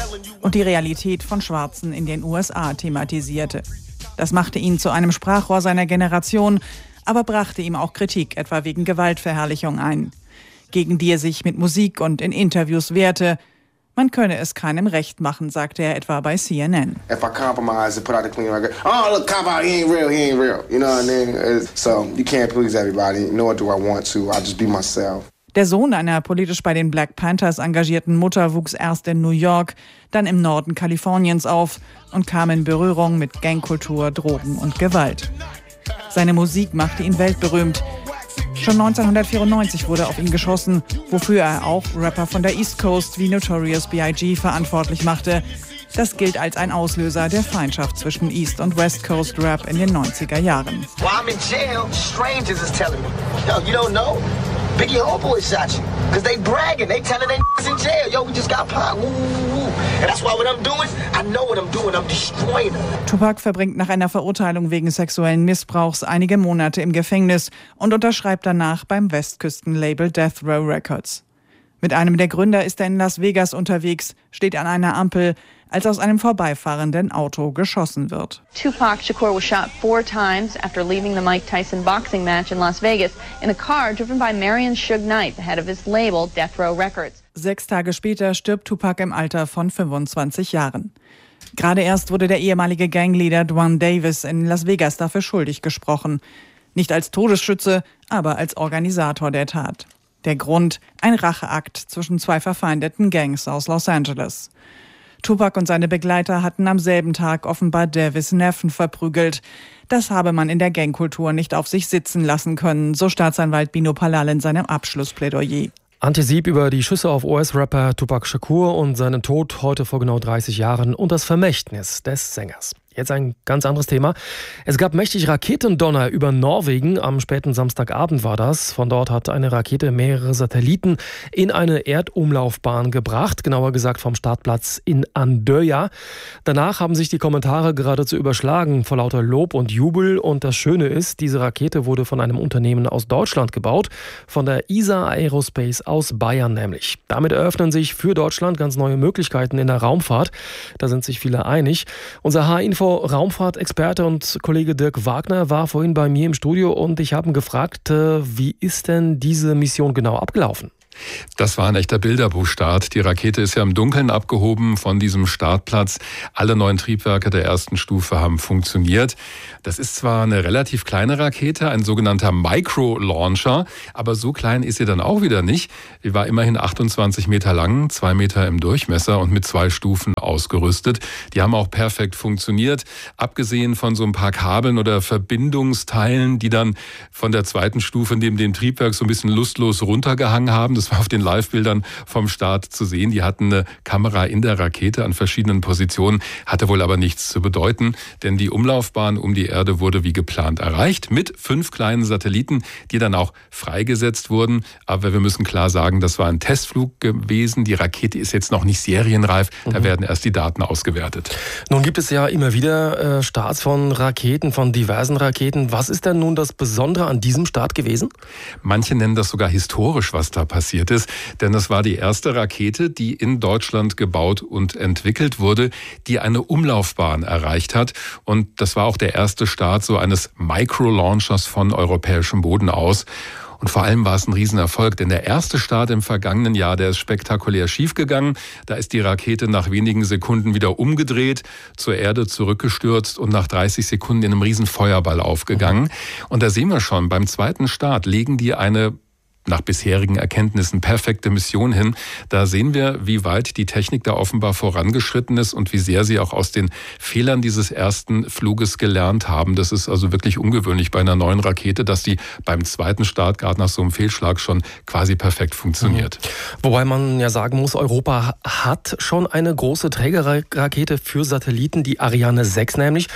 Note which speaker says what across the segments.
Speaker 1: und die Realität von Schwarzen in den USA thematisierte. Das machte ihn zu einem Sprachrohr seiner Generation, aber brachte ihm auch Kritik, etwa wegen Gewaltverherrlichung ein, gegen die er sich mit Musik und in Interviews wehrte. Man könne es keinem recht machen, sagte er etwa bei CNN.
Speaker 2: If I compromise and put out a clean record, oh, look, cop out, he ain't real. You know what I mean? So you can't please everybody, nor do I want to. I'll just be myself.
Speaker 1: Der Sohn einer politisch bei den Black Panthers engagierten Mutter wuchs erst in New York, dann im Norden Kaliforniens auf und kam in Berührung mit Gangkultur, Drogen und Gewalt. Seine Musik machte ihn weltberühmt. Schon 1994 wurde auf ihn geschossen, wofür er auch Rapper von der East Coast wie Notorious B.I.G. verantwortlich machte. Das gilt als ein Auslöser der Feindschaft zwischen East und West Coast Rap in den 90er Jahren.
Speaker 3: While I'm in jail, strangers is telling me, yo, you don't know? Biggie Homeboy shot you. Cause they bragging, they telling they in jail. Yo, we just got popped. Woo, woo, woo. And that's why what I'm doing, I know what I'm doing, I'm destroying them.
Speaker 1: Tupac verbringt nach einer Verurteilung wegen sexuellen Missbrauchs einige Monate im Gefängnis und unterschreibt danach beim Westküstenlabel Death Row Records. Mit einem der Gründer ist er in Las Vegas unterwegs, steht an einer Ampel, als aus einem vorbeifahrenden Auto geschossen wird.
Speaker 4: Tupac Shakur was shot 4 times after leaving the Mike Tyson boxing match in Las Vegas in a car driven by Marion Suge Knight, the head of his label Death Row Records. 6 Tage später stirbt Tupac im Alter von 25 Jahren. Gerade erst wurde der ehemalige Gangleader Dwan Davis in Las Vegas dafür schuldig gesprochen. Nicht als Todesschütze, aber als Organisator der Tat. Der Grund: ein Racheakt zwischen 2 verfeindeten Gangs aus Los Angeles. Tupac und seine Begleiter hatten am selben Tag offenbar Davis' Neffen verprügelt. Das habe man in der Gangkultur nicht auf sich sitzen lassen können, so Staatsanwalt Bino Palal in seinem Abschlussplädoyer.
Speaker 5: Antje Sieb über die Schüsse auf US-Rapper Tupac Shakur und seinen Tod heute vor genau 30 Jahren und das Vermächtnis des Sängers. Jetzt ein ganz anderes Thema. Es gab mächtig Raketendonner über Norwegen. Am späten Samstagabend war das. Von dort hat eine Rakete mehrere Satelliten in eine Erdumlaufbahn gebracht. Genauer gesagt vom Startplatz in Andøya. Danach haben sich die Kommentare geradezu überschlagen vor lauter Lob und Jubel. Und das Schöne ist, diese Rakete wurde von einem Unternehmen aus Deutschland gebaut. Von der ISA Aerospace aus Bayern nämlich. Damit eröffnen sich für Deutschland ganz neue Möglichkeiten in der Raumfahrt. Da sind sich viele einig. Unser H-Info-Raumfahrtexperte und Kollege Dirk Wagner war vorhin bei mir im Studio und ich habe ihn gefragt, wie ist denn diese Mission genau abgelaufen?
Speaker 6: Das war ein echter Bilderbuchstart. Die Rakete ist ja im Dunkeln abgehoben von diesem Startplatz. Alle 9 Triebwerke der ersten Stufe haben funktioniert. Das ist zwar eine relativ kleine Rakete, ein sogenannter Micro-Launcher, aber so klein ist sie dann auch wieder nicht. Die war immerhin 28 Meter lang, 2 Meter im Durchmesser und mit 2 Stufen ausgerüstet. Die haben auch perfekt funktioniert, abgesehen von so ein paar Kabeln oder Verbindungsteilen, die dann von der zweiten Stufe neben dem Triebwerk so ein bisschen lustlos runtergehangen haben. Das war auf den Live-Bildern vom Start zu sehen. Die hatten eine Kamera in der Rakete an verschiedenen Positionen, hatte wohl aber nichts zu bedeuten, denn die Umlaufbahn um die Erde wurde wie geplant erreicht mit 5 kleinen Satelliten, die dann auch freigesetzt wurden. Aber wir müssen klar sagen, das war ein Testflug gewesen. Die Rakete ist jetzt noch nicht serienreif. Da werden erst die Daten ausgewertet.
Speaker 5: Nun gibt es ja immer wieder Starts von Raketen, von diversen Raketen. Was ist denn nun das Besondere an diesem Start gewesen?
Speaker 6: Manche nennen das sogar historisch, was da passiert ist, denn es war die erste Rakete, die in Deutschland gebaut und entwickelt wurde, die eine Umlaufbahn erreicht hat. Und das war auch der erste Start so eines Micro-Launchers von europäischem Boden aus. Und vor allem war es ein Riesenerfolg, denn der erste Start im vergangenen Jahr, der ist spektakulär schiefgegangen. Da ist die Rakete nach wenigen Sekunden wieder umgedreht, zur Erde zurückgestürzt und nach 30 Sekunden in einem Riesenfeuerball aufgegangen. Und da sehen wir schon, beim zweiten Start legen die eine nach bisherigen Erkenntnissen perfekte Mission hin. Da sehen wir, wie weit die Technik da offenbar vorangeschritten ist und wie sehr sie auch aus den Fehlern dieses ersten Fluges gelernt haben. Das ist also wirklich ungewöhnlich bei einer neuen Rakete, dass die beim zweiten Start gerade nach so einem Fehlschlag schon quasi perfekt funktioniert.
Speaker 5: Wobei man ja sagen muss, Europa hat schon eine große Trägerrakete für Satelliten, die Ariane 6 nämlich.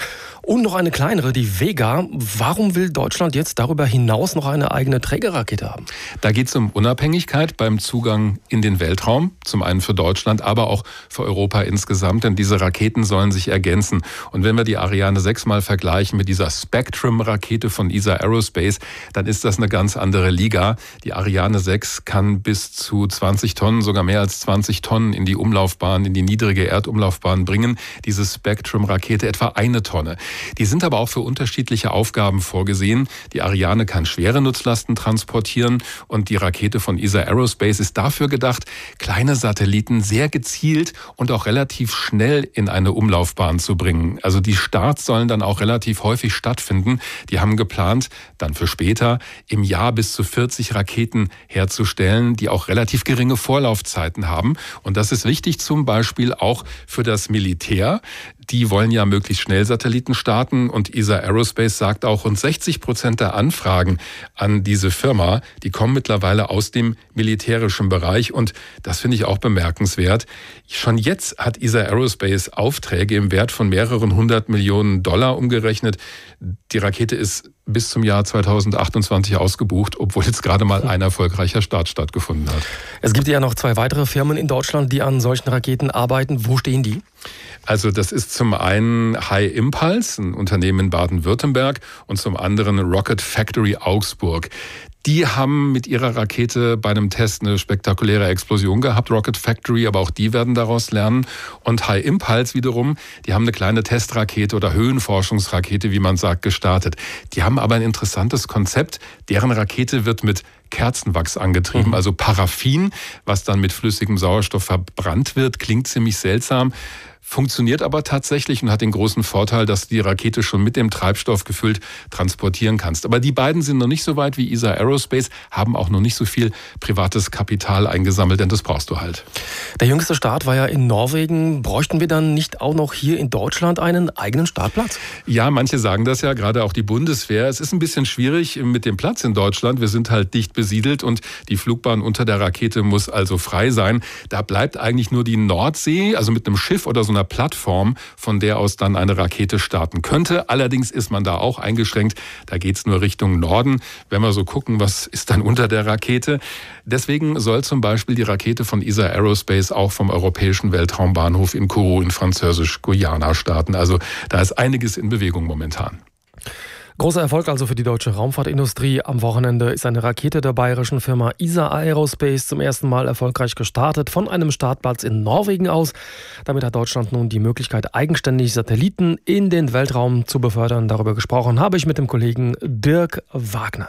Speaker 5: Und noch eine kleinere, die Vega. Warum will Deutschland jetzt darüber hinaus noch eine eigene Trägerrakete haben?
Speaker 6: Da geht es um Unabhängigkeit beim Zugang in den Weltraum. Zum einen für Deutschland, aber auch für Europa insgesamt. Denn diese Raketen sollen sich ergänzen. Und wenn wir die Ariane 6 mal vergleichen mit dieser Spectrum-Rakete von ESA Aerospace, dann ist das eine ganz andere Liga. Die Ariane 6 kann bis zu 20 Tonnen, sogar mehr als 20 Tonnen in die Umlaufbahn, in die niedrige Erdumlaufbahn bringen. Diese Spectrum-Rakete etwa 1 Tonne. Die sind aber auch für unterschiedliche Aufgaben vorgesehen. Die Ariane kann schwere Nutzlasten transportieren und die Rakete von ESA Aerospace ist dafür gedacht, kleine Satelliten sehr gezielt und auch relativ schnell in eine Umlaufbahn zu bringen. Also die Starts sollen dann auch relativ häufig stattfinden. Die haben geplant, dann für später im Jahr bis zu 40 Raketen herzustellen, die auch relativ geringe Vorlaufzeiten haben. Und das ist wichtig zum Beispiel auch für das Militär. Die wollen ja möglichst schnell Satelliten starten und ESA Aerospace sagt auch, rund 60% der Anfragen an diese Firma, die kommen mittlerweile aus dem militärischen Bereich und das finde ich auch bemerkenswert. Schon jetzt hat ESA Aerospace Aufträge im Wert von mehreren 100 Millionen Dollar umgerechnet. Die Rakete ist bis zum Jahr 2028 ausgebucht, obwohl jetzt gerade mal ein erfolgreicher Start stattgefunden hat.
Speaker 5: Es gibt ja noch 2 weitere Firmen in Deutschland, die an solchen Raketen arbeiten. Wo stehen die?
Speaker 6: Also das ist zum einen High Impulse, ein Unternehmen in Baden-Württemberg, und zum anderen Rocket Factory Augsburg. Die haben mit ihrer Rakete bei einem Test eine spektakuläre Explosion gehabt, Rocket Factory, aber auch die werden daraus lernen. Und High Impulse wiederum, die haben eine kleine Testrakete oder Höhenforschungsrakete, wie man sagt, gestartet. Die haben aber ein interessantes Konzept. Deren Rakete wird mit Kerzenwachs angetrieben, also Paraffin, was dann mit flüssigem Sauerstoff verbrannt wird. Klingt ziemlich seltsam. Funktioniert aber tatsächlich und hat den großen Vorteil, dass du die Rakete schon mit dem Treibstoff gefüllt transportieren kannst. Aber die beiden sind noch nicht so weit wie ESA Aerospace, haben auch noch nicht so viel privates Kapital eingesammelt, denn das brauchst du halt.
Speaker 5: Der jüngste Start war ja in Norwegen. Bräuchten wir dann nicht auch noch hier in Deutschland einen eigenen Startplatz?
Speaker 6: Ja, manche sagen das ja, gerade auch die Bundeswehr. Es ist ein bisschen schwierig mit dem Platz in Deutschland. Wir sind halt dicht besiedelt und die Flugbahn unter der Rakete muss also frei sein. Da bleibt eigentlich nur die Nordsee, also mit einem Schiff oder so einer Plattform, von der aus dann eine Rakete starten könnte. Allerdings ist man da auch eingeschränkt. Da geht es nur Richtung Norden. Wenn wir so gucken, was ist dann unter der Rakete? Deswegen soll zum Beispiel die Rakete von ESA Aerospace auch vom Europäischen Weltraumbahnhof in Kourou in Französisch-Guyana starten. Also da ist einiges in Bewegung momentan.
Speaker 5: Großer Erfolg also für die deutsche Raumfahrtindustrie. Am Wochenende ist eine Rakete der bayerischen Firma ESA Aerospace zum ersten Mal erfolgreich gestartet, von einem Startplatz in Norwegen aus. Damit hat Deutschland nun die Möglichkeit, eigenständig Satelliten in den Weltraum zu befördern. Darüber gesprochen habe ich mit dem Kollegen Dirk Wagner.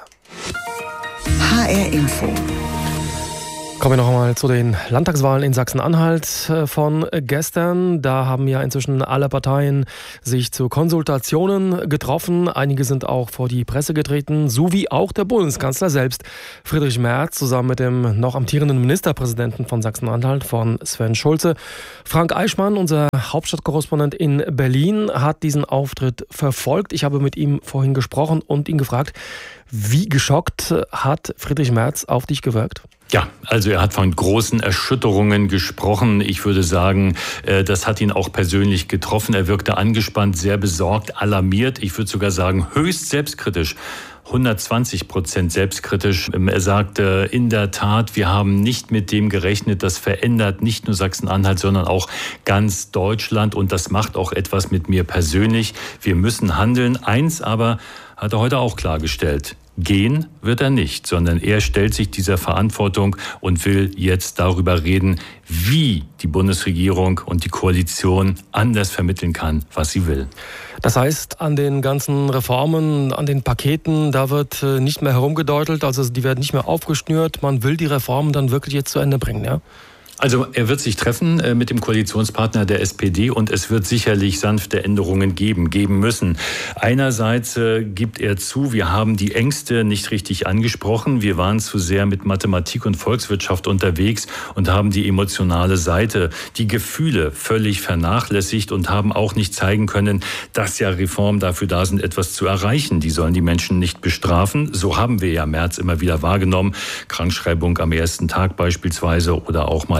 Speaker 7: HR Info.
Speaker 5: Kommen wir noch einmal zu den Landtagswahlen in Sachsen-Anhalt von gestern. Da haben ja inzwischen alle Parteien sich zu Konsultationen getroffen. Einige sind auch vor die Presse getreten, so wie auch der Bundeskanzler selbst, Friedrich Merz, zusammen mit dem noch amtierenden Ministerpräsidenten von Sachsen-Anhalt, von Sven Schulze. Frank Eichmann, unser Hauptstadtkorrespondent in Berlin, hat diesen Auftritt verfolgt. Ich habe mit ihm vorhin gesprochen und ihn gefragt, wie geschockt hat Friedrich Merz auf dich gewirkt?
Speaker 8: Ja, also er hat von großen Erschütterungen gesprochen. Ich würde sagen, das hat ihn auch persönlich getroffen. Er wirkte angespannt, sehr besorgt, alarmiert. Ich würde sogar sagen, höchst selbstkritisch. 120% selbstkritisch. Er sagte, in der Tat, wir haben nicht mit dem gerechnet. Das verändert nicht nur Sachsen-Anhalt, sondern auch ganz Deutschland. Und das macht auch etwas mit mir persönlich. Wir müssen handeln. Eins aber hat er heute auch klargestellt. Gehen wird er nicht, sondern er stellt sich dieser Verantwortung und will jetzt darüber reden, wie die Bundesregierung und die Koalition anders vermitteln kann, was sie will.
Speaker 5: Das heißt, an den ganzen Reformen, an den Paketen, da wird nicht mehr herumgedeutelt, also die werden nicht mehr aufgeschnürt. Man will die Reformen dann wirklich jetzt zu Ende bringen, ja?
Speaker 8: Also er wird sich treffen mit dem Koalitionspartner der SPD und es wird sicherlich sanfte Änderungen geben müssen. Einerseits gibt er zu, wir haben die Ängste nicht richtig angesprochen. Wir waren zu sehr mit Mathematik und Volkswirtschaft unterwegs und haben die emotionale Seite, die Gefühle völlig vernachlässigt und haben auch nicht zeigen können, dass ja Reformen dafür da sind, etwas zu erreichen. Die sollen die Menschen nicht bestrafen. So haben wir ja Merz immer wieder wahrgenommen. Krankschreibung am ersten Tag beispielsweise oder auch mal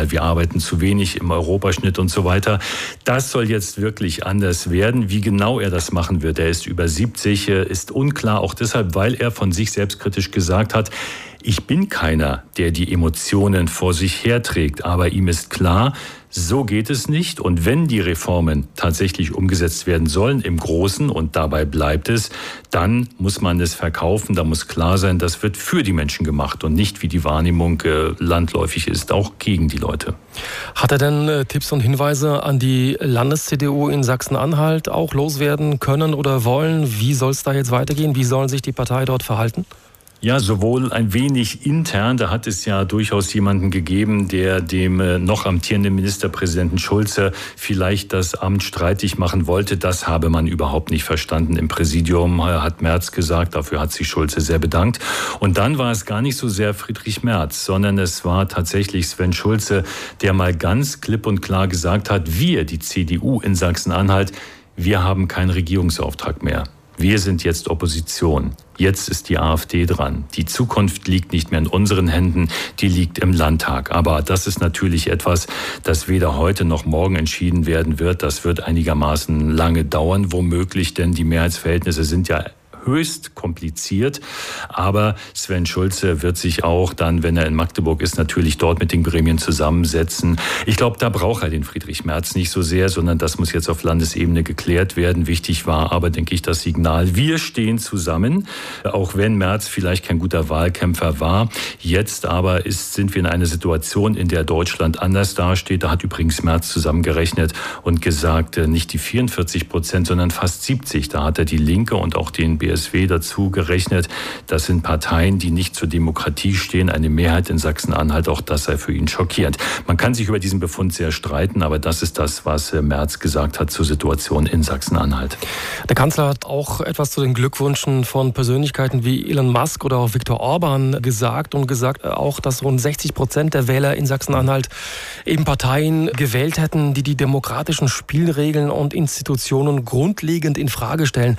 Speaker 8: weil wir arbeiten zu wenig im Europaschnitt und so weiter. Das soll jetzt wirklich anders werden. Wie genau er das machen wird, er ist über 70, ist unklar, auch deshalb, weil er von sich selbstkritisch gesagt hat, ich bin keiner, der die Emotionen vor sich herträgt, aber ihm ist klar, so geht es nicht. Und wenn die Reformen tatsächlich umgesetzt werden sollen im Großen, und dabei bleibt es, dann muss man es verkaufen. Da muss klar sein, das wird für die Menschen gemacht und nicht, wie die Wahrnehmung landläufig ist, auch gegen die Leute.
Speaker 5: Hat er denn Tipps und Hinweise an die Landes-CDU in Sachsen-Anhalt auch loswerden können oder wollen? Wie soll es da jetzt weitergehen? Wie soll sich die Partei dort verhalten?
Speaker 8: Ja, sowohl ein wenig intern, da hat es ja durchaus jemanden gegeben, der dem noch amtierenden Ministerpräsidenten Schulze vielleicht das Amt streitig machen wollte. Das habe man überhaupt nicht verstanden. Im Präsidium hat Merz gesagt, dafür hat sich Schulze sehr bedankt. Und dann war es gar nicht so sehr Friedrich Merz, sondern es war tatsächlich Sven Schulze, der mal ganz klipp und klar gesagt hat, wir, die CDU in Sachsen-Anhalt, wir haben keinen Regierungsauftrag mehr. Wir sind jetzt Opposition. Jetzt ist die AfD dran. Die Zukunft liegt nicht mehr in unseren Händen, die liegt im Landtag. Aber das ist natürlich etwas, das weder heute noch morgen entschieden werden wird. Das wird einigermaßen lange dauern, womöglich, denn die Mehrheitsverhältnisse sind ja höchst kompliziert, aber Sven Schulze wird sich auch dann, wenn er in Magdeburg ist, natürlich dort mit den Gremien zusammensetzen. Ich glaube, da braucht er den Friedrich Merz nicht so sehr, sondern das muss jetzt auf Landesebene geklärt werden. Wichtig war aber, denke ich, das Signal, wir stehen zusammen, auch wenn Merz vielleicht kein guter Wahlkämpfer war. Jetzt aber sind wir in einer Situation, in der Deutschland anders dasteht. Da hat übrigens Merz zusammengerechnet und gesagt, nicht die 44%, sondern fast 70%. Da hat er die Linke und auch den BSW dazu gerechnet. Das sind Parteien, die nicht zur Demokratie stehen. Eine Mehrheit in Sachsen-Anhalt, auch das sei für ihn schockierend. Man kann sich über diesen Befund sehr streiten, aber das ist das, was Merz gesagt hat zur Situation in Sachsen-Anhalt.
Speaker 5: Der Kanzler hat auch etwas zu den Glückwünschen von Persönlichkeiten wie Elon Musk oder auch Viktor Orban gesagt und gesagt auch, dass rund 60% der Wähler in Sachsen-Anhalt eben Parteien gewählt hätten, die die demokratischen Spielregeln und Institutionen grundlegend in Frage stellen.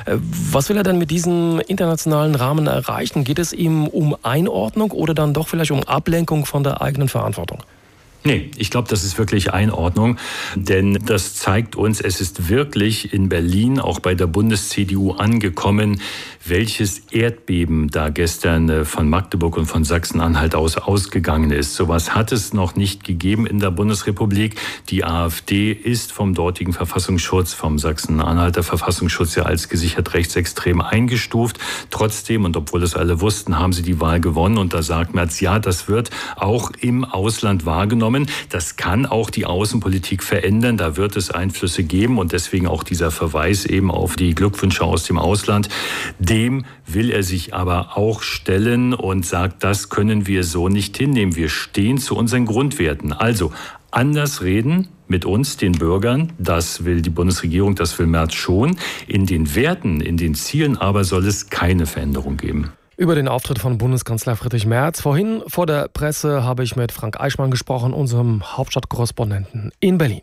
Speaker 5: Was will er denn mit diesem internationalen Rahmen erreichen? Geht es ihm um Einordnung oder dann doch vielleicht um Ablenkung von der eigenen Verantwortung?
Speaker 8: Nee, ich glaube, das ist wirklich Einordnung, denn das zeigt uns, es ist wirklich in Berlin, auch bei der Bundes-CDU angekommen, welches Erdbeben da gestern von Magdeburg und von Sachsen-Anhalt ausgegangen ist. Sowas hat es noch nicht gegeben in der Bundesrepublik. Die AfD ist vom dortigen Verfassungsschutz, vom Sachsen-Anhalter Verfassungsschutz ja als gesichert rechtsextrem eingestuft. Trotzdem, und obwohl es alle wussten, haben sie die Wahl gewonnen. Und da sagt Merz, ja, das wird auch im Ausland wahrgenommen. Das kann auch die Außenpolitik verändern. Da wird es Einflüsse geben und deswegen auch dieser Verweis eben auf die Glückwünsche aus dem Ausland. Dem will er sich aber auch stellen und sagt, das können wir so nicht hinnehmen. Wir stehen zu unseren Grundwerten. Also anders reden mit uns, den Bürgern. Das will die Bundesregierung, das will Merz schon. In den Werten, in den Zielen aber soll es keine Veränderung geben.
Speaker 5: Über den Auftritt von Bundeskanzler Friedrich Merz. Vorhin vor der Presse habe ich mit Frank Eichmann gesprochen, unserem Hauptstadtkorrespondenten in Berlin.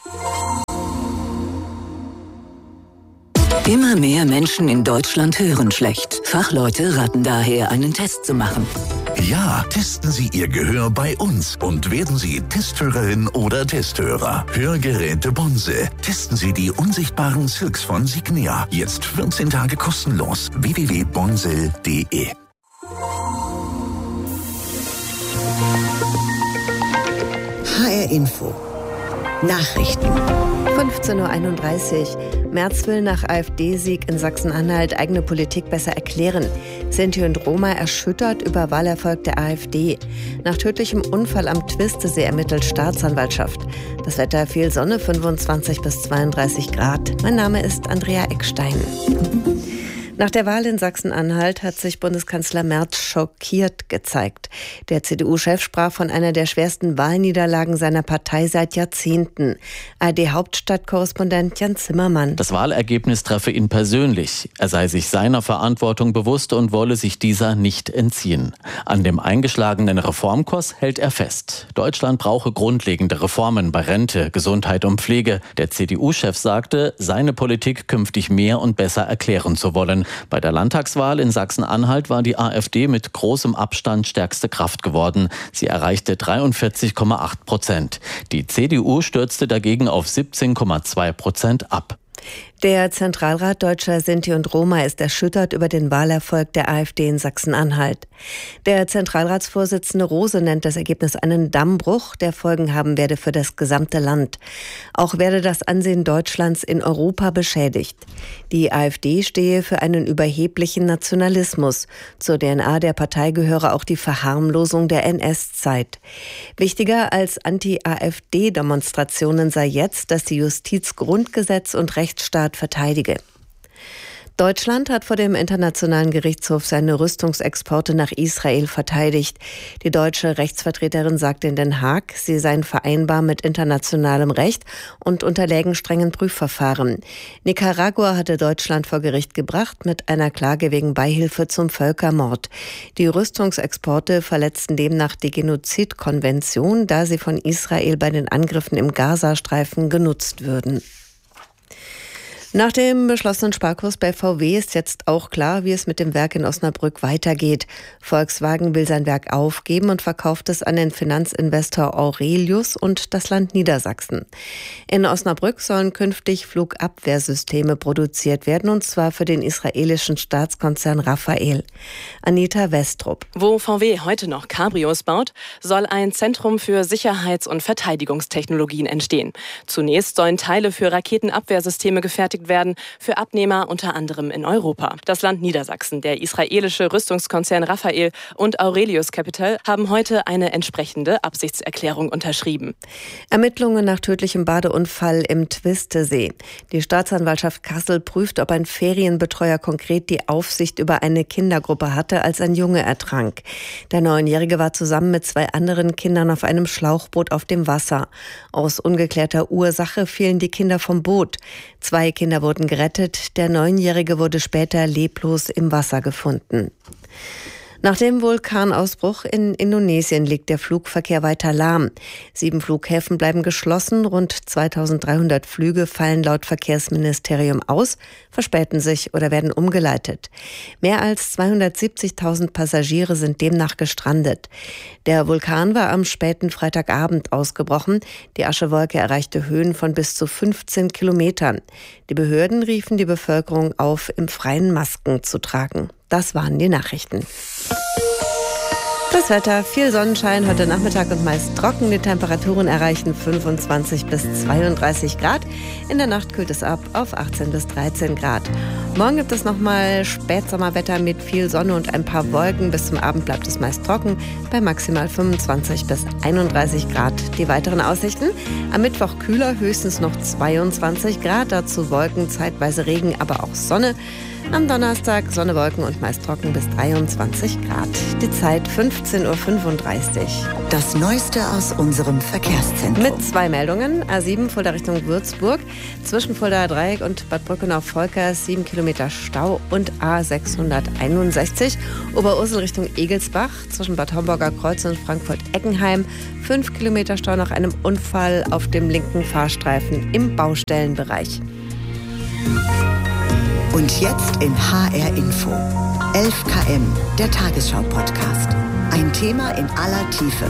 Speaker 9: Immer mehr Menschen in Deutschland hören schlecht. Fachleute raten daher, einen Test zu machen.
Speaker 10: Ja, testen Sie Ihr Gehör bei uns und werden Sie Testhörerin oder Testhörer. Hörgeräte Bonse. Testen Sie die unsichtbaren Silks von Signia. Jetzt 14 Tage kostenlos. www.bonsel.de.
Speaker 7: HR Info. Nachrichten.
Speaker 11: 15.31 Uhr. Merz will nach AfD-Sieg in Sachsen-Anhalt eigene Politik besser erklären. Sinti und Roma erschüttert über Wahlerfolg der AfD. Nach tödlichem Unfall am Twistesee ermittelt Staatsanwaltschaft. Das Wetter viel Sonne, 25 bis 32 Grad. Mein Name ist Andrea Eckstein. Nach der Wahl in Sachsen-Anhalt hat sich Bundeskanzler Merz schockiert gezeigt. Der CDU-Chef sprach von einer der schwersten Wahlniederlagen seiner Partei seit Jahrzehnten. ARD-Hauptstadtkorrespondent Jan Zimmermann.
Speaker 12: Das Wahlergebnis treffe ihn persönlich. Er sei sich seiner Verantwortung bewusst und wolle sich dieser nicht entziehen. An dem eingeschlagenen Reformkurs hält er fest. Deutschland brauche grundlegende Reformen bei Rente, Gesundheit und Pflege. Der CDU-Chef sagte, seine Politik künftig mehr und besser erklären zu wollen. Bei der Landtagswahl in Sachsen-Anhalt war die AfD mit großem Abstand stärkste Kraft geworden. Sie erreichte 43,8%. Die CDU stürzte dagegen auf 17,2% ab.
Speaker 11: Der Zentralrat Deutscher Sinti und Roma ist erschüttert über den Wahlerfolg der AfD in Sachsen-Anhalt. Der Zentralratsvorsitzende Rose nennt das Ergebnis einen Dammbruch, der Folgen haben werde für das gesamte Land. Auch werde das Ansehen Deutschlands in Europa beschädigt. Die AfD stehe für einen überheblichen Nationalismus. Zur DNA der Partei gehöre auch die Verharmlosung der NS-Zeit. Wichtiger als Anti-AfD-Demonstrationen sei jetzt, dass die Justiz Grundgesetz und Rechtsstaat verteidige. Deutschland hat vor dem Internationalen Gerichtshof seine Rüstungsexporte nach Israel verteidigt. Die deutsche Rechtsvertreterin sagte in Den Haag, sie seien vereinbar mit internationalem Recht und unterlägen strengen Prüfverfahren. Nicaragua hatte Deutschland vor Gericht gebracht mit einer Klage wegen Beihilfe zum Völkermord. Die Rüstungsexporte verletzten demnach die Genozidkonvention, da sie von Israel bei den Angriffen im Gazastreifen genutzt würden. Nach dem beschlossenen Sparkurs bei VW ist jetzt auch klar, wie es mit dem Werk in Osnabrück weitergeht. Volkswagen will sein Werk aufgeben und verkauft es an den Finanzinvestor Aurelius und das Land Niedersachsen. In Osnabrück sollen künftig Flugabwehrsysteme produziert werden, und zwar für den israelischen Staatskonzern Rafael. Anita Westrup.
Speaker 13: Wo VW heute noch Cabrios baut, soll ein Zentrum für Sicherheits- und Verteidigungstechnologien entstehen. Zunächst sollen Teile für Raketenabwehrsysteme gefertigt werden, für Abnehmer unter anderem in Europa. Das Land Niedersachsen, der israelische Rüstungskonzern Rafael und Aurelius Capital haben heute eine entsprechende Absichtserklärung unterschrieben.
Speaker 11: Ermittlungen nach tödlichem Badeunfall im Twistesee. Die Staatsanwaltschaft Kassel prüft, ob ein Ferienbetreuer konkret die Aufsicht über eine Kindergruppe hatte, als ein Junge ertrank. Der 9-Jährige war zusammen mit 2 anderen Kindern auf einem Schlauchboot auf dem Wasser. Aus ungeklärter Ursache fielen die Kinder vom Boot. 2 Kinder wurden gerettet, der 9-Jährige wurde später leblos im Wasser gefunden. Nach dem Vulkanausbruch in Indonesien liegt der Flugverkehr weiter lahm. 7 Flughäfen bleiben geschlossen, rund 2300 Flüge fallen laut Verkehrsministerium aus, verspäten sich oder werden umgeleitet. Mehr als 270.000 Passagiere sind demnach gestrandet. Der Vulkan war am späten Freitagabend ausgebrochen. Die Aschewolke erreichte Höhen von bis zu 15 Kilometern. Die Behörden riefen die Bevölkerung auf, im Freien Masken zu tragen. Das waren die Nachrichten. Das Wetter, viel Sonnenschein heute Nachmittag und meist trocken. Die Temperaturen erreichen 25 bis 32 Grad. In der Nacht kühlt es ab auf 18 bis 13 Grad. Morgen gibt es nochmal Spätsommerwetter mit viel Sonne und ein paar Wolken. Bis zum Abend bleibt es meist trocken bei maximal 25 bis 31 Grad. Die weiteren Aussichten: am Mittwoch kühler, höchstens noch 22 Grad. Dazu Wolken, zeitweise Regen, aber auch Sonne. Am Donnerstag Sonne, Wolken und meist trocken bis 23 Grad. Die Zeit 15.35 Uhr.
Speaker 7: Das Neueste aus unserem Verkehrszentrum.
Speaker 11: Mit 2 Meldungen. A7 Fulda Richtung Würzburg. Zwischen Fulda Dreieck und Bad Brückenau-Volkers 7 Kilometer Stau und A661. Oberursel Richtung Egelsbach. Zwischen Bad Homburger Kreuz und Frankfurt-Eckenheim. 5 Kilometer Stau nach einem Unfall auf dem linken Fahrstreifen im Baustellenbereich.
Speaker 7: Und jetzt in HR Info. 11 km, der Tagesschau-Podcast. Ein Thema in aller Tiefe.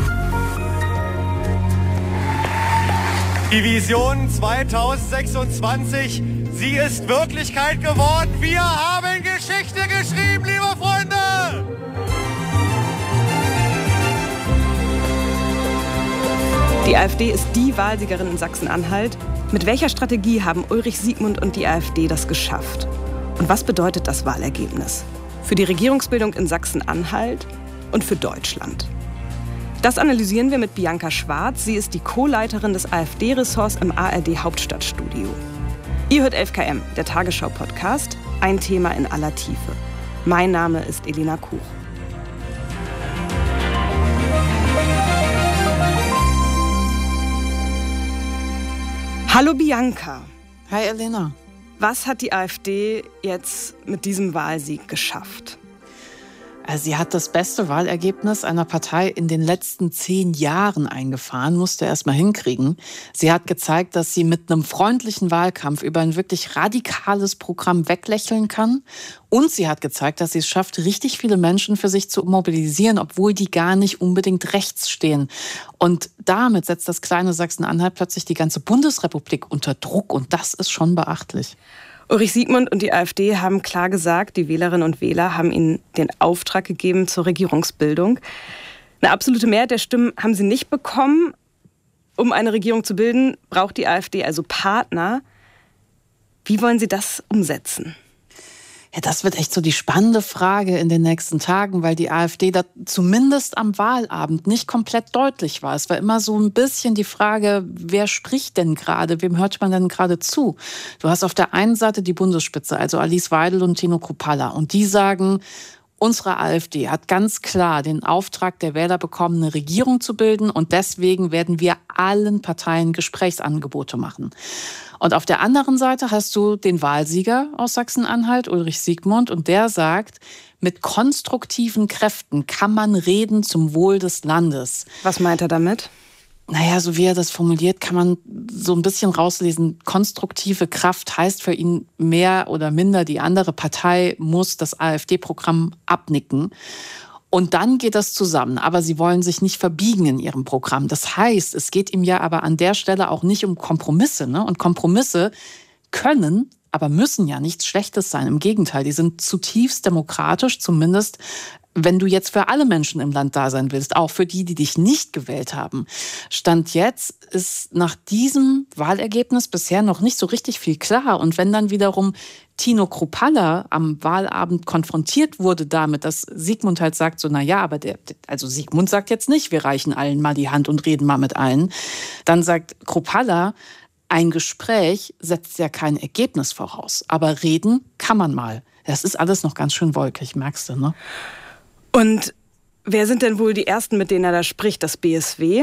Speaker 14: Die Vision 2026, sie ist Wirklichkeit geworden. Wir haben Geschichte geschrieben, liebe Freunde!
Speaker 13: Die AfD ist die Wahlsiegerin in Sachsen-Anhalt. Mit welcher Strategie haben Ulrich Siegmund und die AfD das geschafft? Und was bedeutet das Wahlergebnis für die Regierungsbildung in Sachsen-Anhalt und für Deutschland? Das analysieren wir mit Bianca Schwarz. Sie ist die Co-Leiterin des AfD-Ressorts im ARD-Hauptstadtstudio. Ihr hört 11 km, der Tagesschau-Podcast, ein Thema in aller Tiefe. Mein Name ist Elena Kuch. Hallo Bianca.
Speaker 15: Hi Elena.
Speaker 13: Was hat die AfD jetzt mit diesem Wahlsieg geschafft?
Speaker 15: Also sie hat das beste Wahlergebnis einer Partei in den letzten 10 Jahren eingefahren, musste erst mal hinkriegen. Sie hat gezeigt, dass sie mit einem freundlichen Wahlkampf über ein wirklich radikales Programm weglächeln kann. Und sie hat gezeigt, dass sie es schafft, richtig viele Menschen für sich zu mobilisieren, obwohl die gar nicht unbedingt rechts stehen. Und damit setzt das kleine Sachsen-Anhalt plötzlich die ganze Bundesrepublik unter Druck. Und das ist schon beachtlich.
Speaker 13: Ulrich Siegmund und die AfD haben klar gesagt, die Wählerinnen und Wähler haben ihnen den Auftrag gegeben zur Regierungsbildung. Eine absolute Mehrheit der Stimmen haben sie nicht bekommen. Um eine Regierung zu bilden, braucht die AfD also Partner. Wie wollen Sie das umsetzen?
Speaker 15: Ja, das wird echt so die spannende Frage in den nächsten Tagen, weil die AfD da zumindest am Wahlabend nicht komplett deutlich war. Es war immer so ein bisschen die Frage, wer spricht denn gerade, wem hört man denn gerade zu? Du hast auf der einen Seite die Bundesspitze, also Alice Weidel und Tino Kruppalla, und die sagen, unsere AfD hat ganz klar den Auftrag der Wähler bekommen, eine Regierung zu bilden, und deswegen werden wir allen Parteien Gesprächsangebote machen. Und auf der anderen Seite hast du den Wahlsieger aus Sachsen-Anhalt, Ulrich Siegmund, und der sagt, mit konstruktiven Kräften kann man reden zum Wohl des Landes.
Speaker 13: Was meint er damit?
Speaker 15: Naja, so wie er das formuliert, kann man so ein bisschen rauslesen. Konstruktive Kraft heißt für ihn mehr oder minder, die andere Partei muss das AfD-Programm abnicken. Und dann geht das zusammen. Aber sie wollen sich nicht verbiegen in ihrem Programm. Das heißt, es geht ihm ja aber an der Stelle auch nicht um Kompromisse, ne? Und Kompromisse können, aber müssen ja nichts Schlechtes sein. Im Gegenteil, die sind zutiefst demokratisch, zumindest wenn du jetzt für alle Menschen im Land da sein willst, auch für die, die dich nicht gewählt haben. Stand jetzt ist nach diesem Wahlergebnis bisher noch nicht so richtig viel klar. Und wenn dann wiederum Tino Kruppalla am Wahlabend konfrontiert wurde damit, dass Siegmund halt sagt, so, na ja, aber also Siegmund sagt jetzt nicht, wir reichen allen mal die Hand und reden mal mit allen. Dann sagt Kruppalla, ein Gespräch setzt ja kein Ergebnis voraus. Aber reden kann man mal. Das ist alles noch ganz schön wolkig, merkst du, ne?
Speaker 13: Und wer sind denn wohl die Ersten, mit denen er da spricht? Das BSW?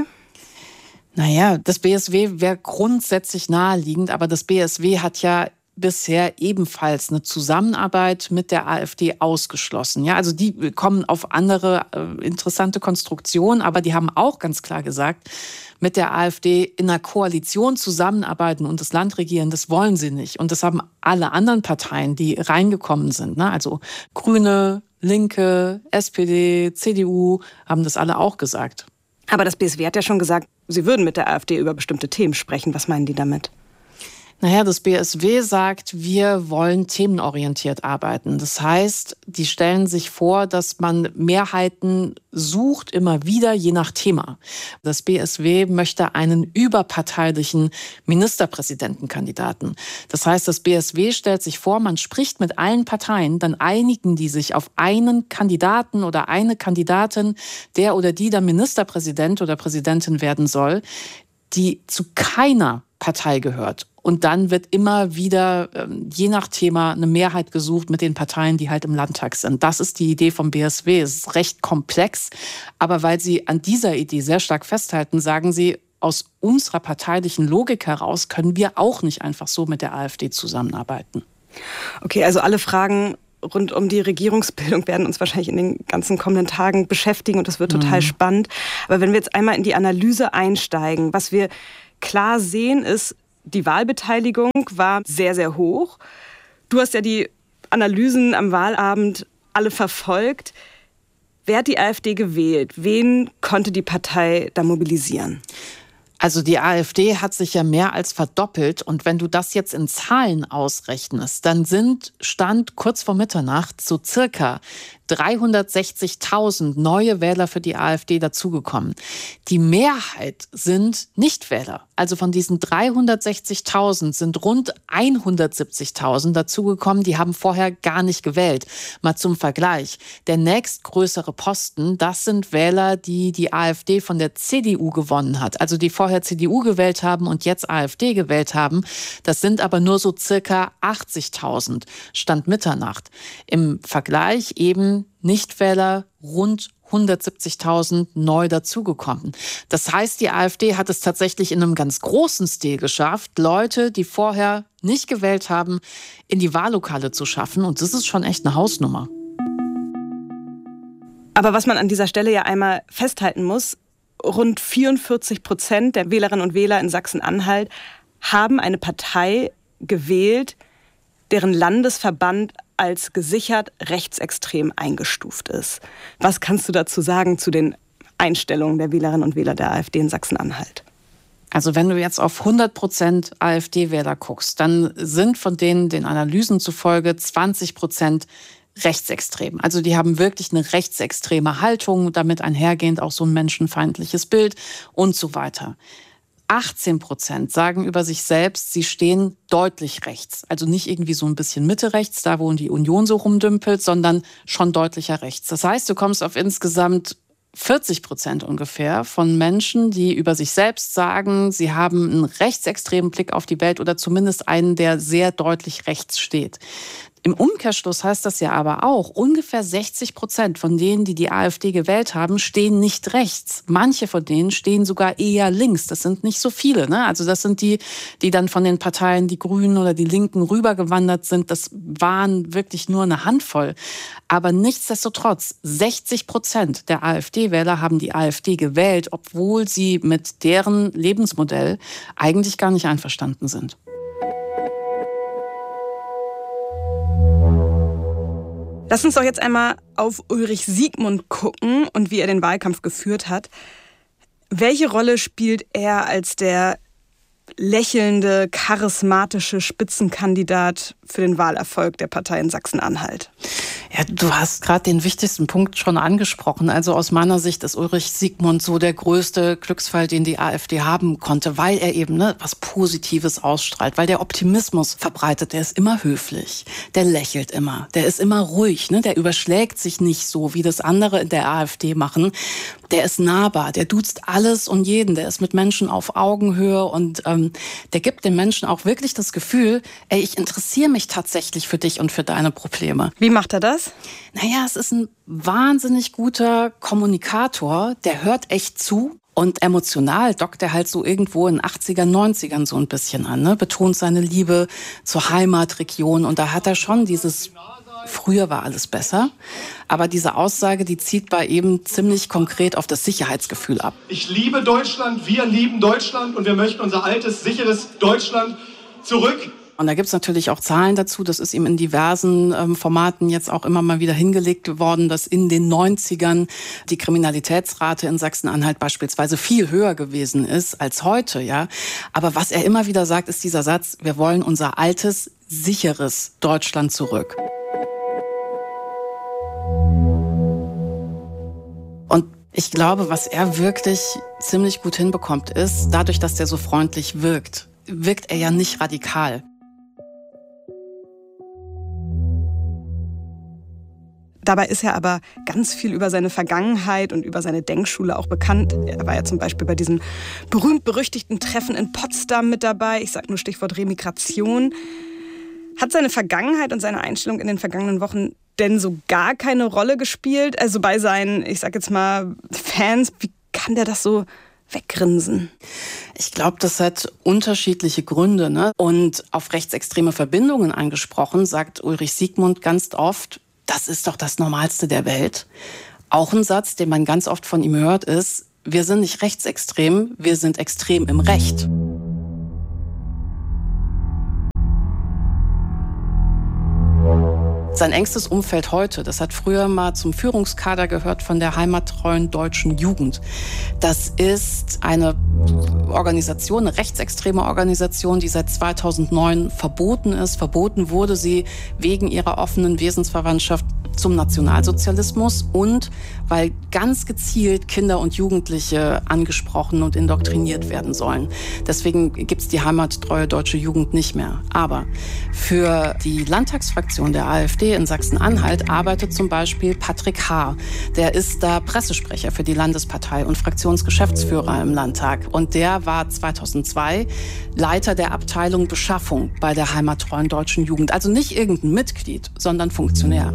Speaker 15: Naja, das BSW wäre grundsätzlich naheliegend, aber das BSW hat ja bisher ebenfalls eine Zusammenarbeit mit der AfD ausgeschlossen. Ja, also die kommen auf andere interessante Konstruktionen, aber die haben auch ganz klar gesagt, mit der AfD in einer Koalition zusammenarbeiten und das Land regieren, das wollen sie nicht. Und das haben alle anderen Parteien, die reingekommen sind, ne? Also Grüne, Linke, SPD, CDU, haben das alle auch gesagt.
Speaker 13: Aber das BSW hat ja schon gesagt, sie würden mit der AfD über bestimmte Themen sprechen. Was meinen die damit?
Speaker 15: Naja, das BSW sagt, wir wollen themenorientiert arbeiten. Das heißt, die stellen sich vor, dass man Mehrheiten sucht, immer wieder, je nach Thema. Das BSW möchte einen überparteilichen Ministerpräsidentenkandidaten. Das heißt, das BSW stellt sich vor, man spricht mit allen Parteien, dann einigen die sich auf einen Kandidaten oder eine Kandidatin, der oder die dann Ministerpräsident oder Präsidentin werden soll, die zu keiner Partei gehört. Und dann wird immer wieder, je nach Thema, eine Mehrheit gesucht mit den Parteien, die halt im Landtag sind. Das ist die Idee vom BSW. Es ist recht komplex. Aber weil sie an dieser Idee sehr stark festhalten, sagen sie, aus unserer parteilichen Logik heraus können wir auch nicht einfach so mit der AfD zusammenarbeiten.
Speaker 13: Okay, also alle Fragen rund um die Regierungsbildung werden uns wahrscheinlich in den ganzen kommenden Tagen beschäftigen. Und das wird total spannend. Aber wenn wir jetzt einmal in die Analyse einsteigen, was wir klar sehen ist, die Wahlbeteiligung war sehr, sehr hoch. Du hast ja die Analysen am Wahlabend alle verfolgt. Wer hat die AfD gewählt? Wen konnte die Partei da mobilisieren?
Speaker 15: Also die AfD hat sich ja mehr als verdoppelt. Und wenn du das jetzt in Zahlen ausrechnest, dann stand kurz vor Mitternacht so circa 360.000 neue Wähler für die AfD dazugekommen. Die Mehrheit sind Nichtwähler. Also von diesen 360.000 sind rund 170.000 dazugekommen, die haben vorher gar nicht gewählt. Mal zum Vergleich. Der nächstgrößere Posten, das sind Wähler, die die AfD von der CDU gewonnen hat. Also die vorher CDU gewählt haben und jetzt AfD gewählt haben. Das sind aber nur so circa 80.000, Stand Mitternacht. Im Vergleich eben Nichtwähler rund 170.000 neu dazugekommen. Das heißt, die AfD hat es tatsächlich in einem ganz großen Stil geschafft, Leute, die vorher nicht gewählt haben, in die Wahllokale zu schaffen. Und das ist schon echt eine Hausnummer.
Speaker 13: Aber was man an dieser Stelle ja einmal festhalten muss, rund 44% der Wählerinnen und Wähler in Sachsen-Anhalt haben eine Partei gewählt, deren Landesverband als gesichert rechtsextrem eingestuft ist. Was kannst du dazu sagen zu den Einstellungen der Wählerinnen und Wähler der AfD in Sachsen-Anhalt?
Speaker 15: Also wenn du jetzt auf 100% AfD-Wähler guckst, dann sind von denen den Analysen zufolge 20% rechtsextrem. Also die haben wirklich eine rechtsextreme Haltung, damit einhergehend auch so ein menschenfeindliches Bild und so weiter. 18% sagen über sich selbst, sie stehen deutlich rechts. Also nicht irgendwie so ein bisschen Mitte rechts, da wo die Union so rumdümpelt, sondern schon deutlicher rechts. Das heißt, du kommst auf insgesamt 40% ungefähr von Menschen, die über sich selbst sagen, sie haben einen rechtsextremen Blick auf die Welt oder zumindest einen, der sehr deutlich rechts steht. Im Umkehrschluss heißt das ja aber auch, ungefähr 60% von denen, die die AfD gewählt haben, stehen nicht rechts. Manche von denen stehen sogar eher links. Das sind nicht so viele, ne? Also das sind die dann von den Parteien, die Grünen oder die Linken rübergewandert sind. Das waren wirklich nur eine Handvoll. Aber nichtsdestotrotz, 60% der AfD-Wähler haben die AfD gewählt, obwohl sie mit deren Lebensmodell eigentlich gar nicht einverstanden sind.
Speaker 13: Lass uns doch jetzt einmal auf Ulrich Siegmund gucken und wie er den Wahlkampf geführt hat. Welche Rolle spielt er als der lächelnde, charismatische Spitzenkandidat für den Wahlerfolg der Partei in Sachsen-Anhalt?
Speaker 15: Ja, du hast gerade den wichtigsten Punkt schon angesprochen. Also aus meiner Sicht ist Ulrich Siegmund so der größte Glücksfall, den die AfD haben konnte, weil er eben was Positives ausstrahlt, weil der Optimismus verbreitet. Der ist immer höflich, der lächelt immer, der ist immer ruhig, der überschlägt sich nicht so, wie das andere in der AfD machen. Der ist nahbar, der duzt alles und jeden, der ist mit Menschen auf Augenhöhe und der gibt den Menschen auch wirklich das Gefühl, ey, ich interessiere mich tatsächlich für dich und für deine Probleme.
Speaker 13: Wie macht er das?
Speaker 15: Naja, es ist ein wahnsinnig guter Kommunikator, der hört echt zu. Und emotional dockt er halt so irgendwo in 80ern, 90ern so ein bisschen an, betont seine Liebe zur Heimatregion. Und da hat er schon dieses, früher war alles besser. Aber diese Aussage, die zieht bei ihm ziemlich konkret auf das Sicherheitsgefühl ab.
Speaker 16: Ich liebe Deutschland, wir lieben Deutschland und wir möchten unser altes, sicheres Deutschland zurück.
Speaker 15: Und da gibt's natürlich auch Zahlen dazu. Das ist ihm in diversen Formaten jetzt auch immer mal wieder hingelegt worden, dass in den 90ern die Kriminalitätsrate in Sachsen-Anhalt beispielsweise viel höher gewesen ist als heute, ja. Aber was er immer wieder sagt, ist dieser Satz, wir wollen unser altes, sicheres Deutschland zurück. Und ich glaube, was er wirklich ziemlich gut hinbekommt, ist, dadurch, dass der so freundlich wirkt er ja nicht radikal.
Speaker 13: Dabei ist er aber ganz viel über seine Vergangenheit und über seine Denkschule auch bekannt. Er war ja zum Beispiel bei diesem berühmt-berüchtigten Treffen in Potsdam mit dabei. Ich sage nur Stichwort Remigration. Hat seine Vergangenheit und seine Einstellung in den vergangenen Wochen denn so gar keine Rolle gespielt? Also bei seinen, ich sag jetzt mal, Fans, wie kann der das so weggrinsen?
Speaker 15: Ich glaube, das hat unterschiedliche Gründe, Und auf rechtsextreme Verbindungen angesprochen, sagt Ulrich Siegmund ganz oft, das ist doch das Normalste der Welt. Auch ein Satz, den man ganz oft von ihm hört, ist, wir sind nicht rechtsextrem, wir sind extrem im Recht. Sein engstes Umfeld heute, das hat früher mal zum Führungskader gehört von der heimattreuen deutschen Jugend. Das ist eine Organisation, eine rechtsextreme Organisation, die seit 2009 verboten ist. Verboten wurde sie wegen ihrer offenen Wesensverwandtschaft zum Nationalsozialismus und weil ganz gezielt Kinder und Jugendliche angesprochen und indoktriniert werden sollen. Deswegen gibt's die heimattreue deutsche Jugend nicht mehr. Aber für die Landtagsfraktion der AfD in Sachsen-Anhalt arbeitet zum Beispiel Patrick Haar. Der ist da Pressesprecher für die Landespartei und Fraktionsgeschäftsführer im Landtag. Und der war 2002 Leiter der Abteilung Beschaffung bei der heimattreuen deutschen Jugend. Also nicht irgendein Mitglied, sondern Funktionär.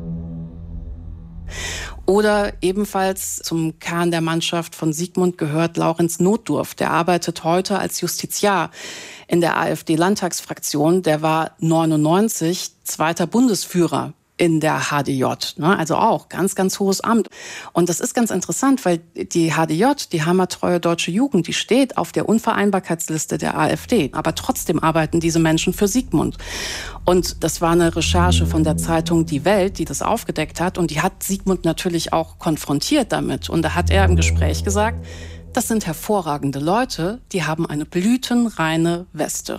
Speaker 15: Oder ebenfalls zum Kern der Mannschaft von Siegmund gehört Laurenz Notdurf. Der arbeitet heute als Justiziar in der AfD-Landtagsfraktion. Der war 99 zweiter Bundesführer in der HDJ, ne? Also auch ganz, ganz hohes Amt. Und das ist ganz interessant, weil die HDJ, die Heimattreue Deutsche Jugend, die steht auf der Unvereinbarkeitsliste der AfD. Aber trotzdem arbeiten diese Menschen für Sigmund. Und das war eine Recherche von der Zeitung Die Welt, die das aufgedeckt hat. Und die hat Sigmund natürlich auch konfrontiert damit. Und da hat er im Gespräch gesagt, das sind hervorragende Leute, die haben eine blütenreine Weste.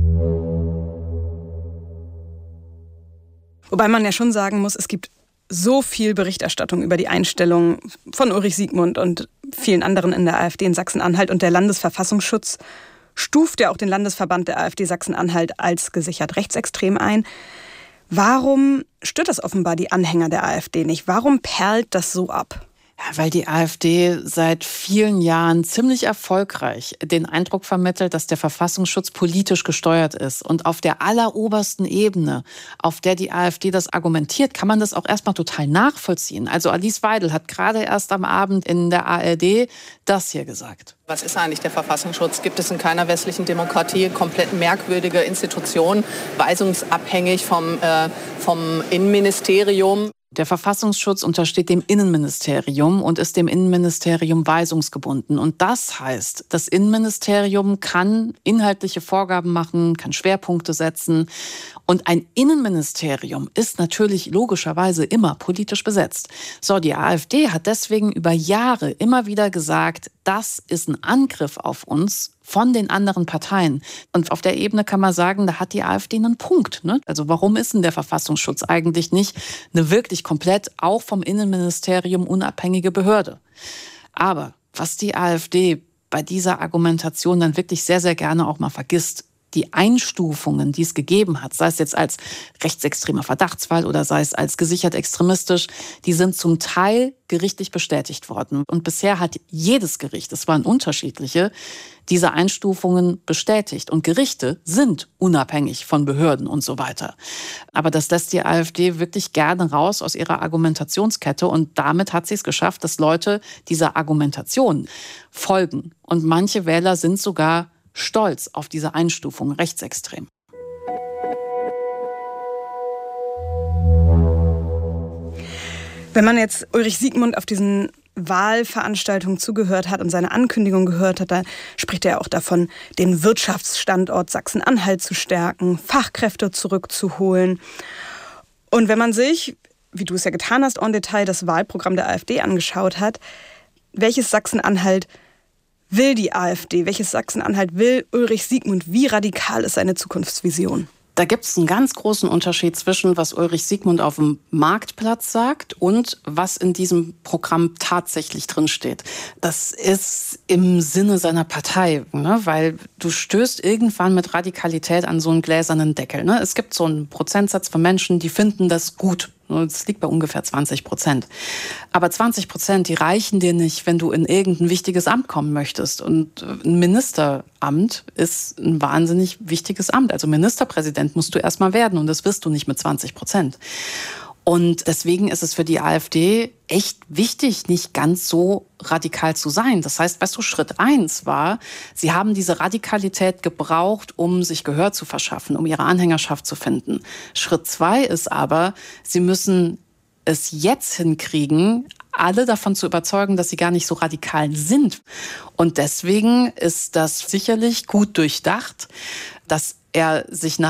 Speaker 13: Wobei man ja schon sagen muss, es gibt so viel Berichterstattung über die Einstellung von Ulrich Siegmund und vielen anderen in der AfD in Sachsen-Anhalt. Und der Landesverfassungsschutz stuft ja auch den Landesverband der AfD Sachsen-Anhalt als gesichert rechtsextrem ein. Warum stört das offenbar die Anhänger der AfD nicht? Warum perlt das so ab?
Speaker 15: Ja, weil die AfD seit vielen Jahren ziemlich erfolgreich den Eindruck vermittelt, dass der Verfassungsschutz politisch gesteuert ist. Und auf der allerobersten Ebene, auf der die AfD das argumentiert, kann man das auch erstmal total nachvollziehen. Also Alice Weidel hat gerade erst am Abend in der ARD das hier gesagt.
Speaker 17: Was ist eigentlich der Verfassungsschutz? Gibt es in keiner westlichen Demokratie komplett merkwürdige Institutionen, weisungsabhängig vom Innenministerium?
Speaker 15: Der Verfassungsschutz untersteht dem Innenministerium und ist dem Innenministerium weisungsgebunden. Und das heißt, das Innenministerium kann inhaltliche Vorgaben machen, kann Schwerpunkte setzen. Und ein Innenministerium ist natürlich logischerweise immer politisch besetzt. So, die AfD hat deswegen über Jahre immer wieder gesagt, das ist ein Angriff auf uns von den anderen Parteien. Und auf der Ebene kann man sagen, da hat die AfD einen Punkt, ne? Also warum ist denn der Verfassungsschutz eigentlich nicht eine wirklich komplett auch vom Innenministerium unabhängige Behörde? Aber was die AfD bei dieser Argumentation dann wirklich sehr, sehr gerne auch mal vergisst, die Einstufungen, die es gegeben hat, sei es jetzt als rechtsextremer Verdachtsfall oder sei es als gesichert extremistisch, die sind zum Teil gerichtlich bestätigt worden. Und bisher hat jedes Gericht, es waren unterschiedliche, diese Einstufungen bestätigt. Und Gerichte sind unabhängig von Behörden und so weiter. Aber das lässt die AfD wirklich gerne raus aus ihrer Argumentationskette. Und damit hat sie es geschafft, dass Leute dieser Argumentation folgen. Und manche Wähler sind sogar stolz auf diese Einstufung rechtsextrem.
Speaker 13: Wenn man jetzt Ulrich Siegmund auf diesen Wahlveranstaltungen zugehört hat und seine Ankündigung gehört hat, da spricht er auch davon, den Wirtschaftsstandort Sachsen-Anhalt zu stärken, Fachkräfte zurückzuholen. Und wenn man sich, wie du es ja getan hast, en Detail das Wahlprogramm der AfD angeschaut hat, welches Sachsen-Anhalt will die AfD? Welches Sachsen-Anhalt will Ulrich Siegmund? Wie radikal ist seine Zukunftsvision?
Speaker 15: Da gibt es einen ganz großen Unterschied zwischen, was Ulrich Siegmund auf dem Marktplatz sagt und was in diesem Programm tatsächlich drinsteht. Das ist im Sinne seiner Partei, ne? Weil du stößt irgendwann mit Radikalität an so einen gläsernen Deckel. Ne? Es gibt so einen Prozentsatz von Menschen, die finden das gut. Das liegt bei ungefähr 20%. Aber 20%, die reichen dir nicht, wenn du in irgendein wichtiges Amt kommen möchtest. Und ein Ministeramt ist ein wahnsinnig wichtiges Amt. Also Ministerpräsident musst du erstmal werden und das wirst du nicht mit 20%. Und deswegen ist es für die AfD echt wichtig, nicht ganz so radikal zu sein. Das heißt, weißt du, Schritt 1 war, sie haben diese Radikalität gebraucht, um sich Gehör zu verschaffen, um ihre Anhängerschaft zu finden. Schritt 2 ist aber, sie müssen es jetzt hinkriegen, alle davon zu überzeugen, dass sie gar nicht so radikal sind. Und deswegen ist das sicherlich gut durchdacht, dass er sich nach